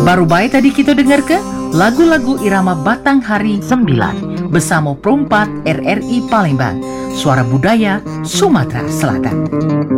Baru baik tadi kita dengar ke lagu-lagu irama Batanghari 9 bersama Perompak RRI Palembang, Suara Budaya Sumatera Selatan.